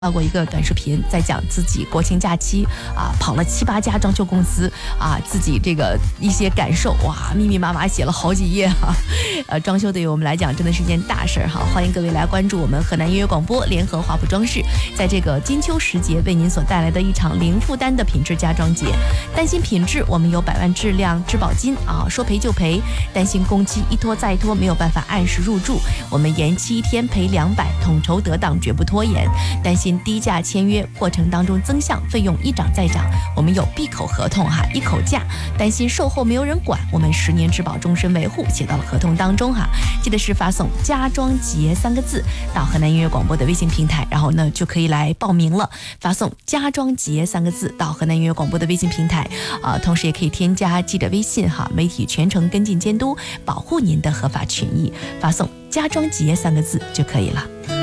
到过一个短视频，在讲自己国庆假期跑了7、8家装修公司自己这个一些感受，哇，密密麻麻写了好几页装修对于我们来讲真的是件大事哈。欢迎各位来关注我们河南音乐广播联合华普装饰，在这个金秋时节为您所带来的一场零负担的品质家装节。担心品质，我们有100万质量质保金说赔就赔；担心工期一拖再拖，没有办法按时入住，我们延期1天赔200，统筹得当，绝不拖延。担心低价签约过程当中增项费用一涨再涨，我们有闭口合同一口价。担心售后没有人管，我们10年质保终身维护写到了合同当中记得是发送家装节3个字到河南音乐广播的微信平台，然后呢就可以来报名了。发送家装节3个字到河南音乐广播的微信平台同时也可以添加记者微信媒体全程跟进监督，保护您的合法权益。发送家装节3个字就可以了。